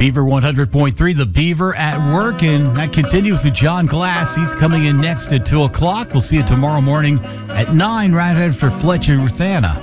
Beaver 100.3, the Beaver at Work, and that continues with John Glass. He's coming in next at 2 o'clock. We'll see you tomorrow morning at 9, right after Fletch and Ruthana.